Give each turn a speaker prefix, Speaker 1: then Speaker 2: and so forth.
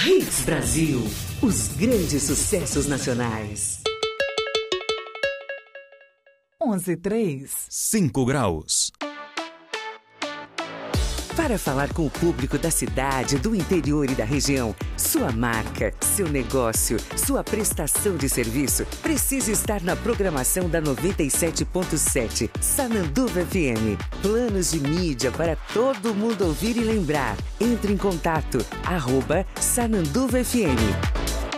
Speaker 1: Hits Brasil, os grandes sucessos nacionais.
Speaker 2: 11:03.
Speaker 3: 5 graus.
Speaker 1: Para falar com o público da cidade, do interior e da região, sua marca, seu negócio, sua prestação de serviço precisa estar na programação da 97.7 Sananduva FM. Planos de mídia para todo mundo ouvir e lembrar. Entre em contato, @Sananduva FM.